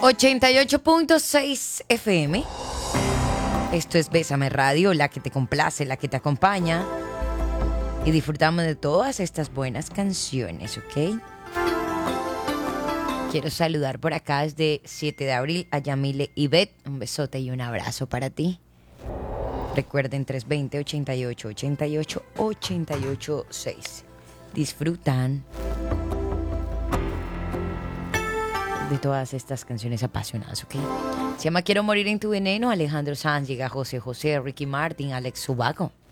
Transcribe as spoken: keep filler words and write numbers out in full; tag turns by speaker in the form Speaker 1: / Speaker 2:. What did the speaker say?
Speaker 1: ochenta y ocho punto seis F M. Esto es Bésame Radio, la que te complace, la que te acompaña. Y disfrutamos de todas estas buenas canciones, ¿ok? Quiero saludar por acá desde siete de abril a Yamile y Beth. Un besote y un abrazo para ti. Recuerden tres dos cero, ochenta y ocho, ochenta y ocho, ochenta y ocho seis. Disfrutan de todas estas canciones apasionadas, ¿ok? Se llama Quiero morir en tu veneno. Alejandro Sanz, llega José José, Ricky Martin, Alex Subaco.